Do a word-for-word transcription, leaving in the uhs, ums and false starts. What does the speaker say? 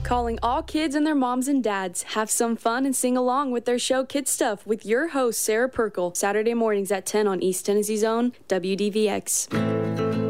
Calling all kids and their moms and dads. Have some fun and sing along with their show Kid Stuff with your host, Sarah Perkle. Saturday mornings at ten on East Tennessee's own W D V X.